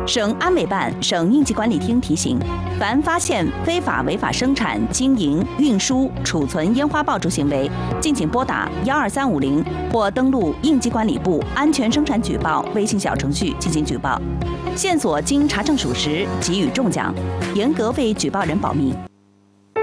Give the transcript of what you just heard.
省安委办、省应急管理厅提醒：凡发现非法违法生产、经营、运输、储存烟花爆竹行为，敬请拨打12350或登录应急管理部安全生产举报微信小程序进行举报。线索经查证属实，给予重奖，严格为举报人保密。